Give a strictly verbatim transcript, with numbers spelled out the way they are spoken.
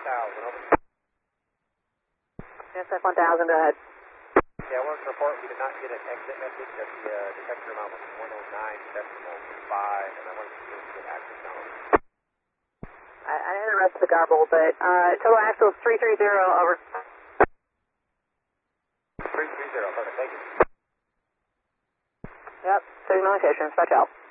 thousand, over. N S F one thousand, go ahead. Yeah, I wanted to report we did not get an exit message that the uh, detector amount was one oh nine decimal five, and I wanted to see if we could access now. I, I didn't hear the rest of the garble, but uh, total axle is three three zero, over. three three zero, perfect, thank you. Yep, signal location, dispatch out.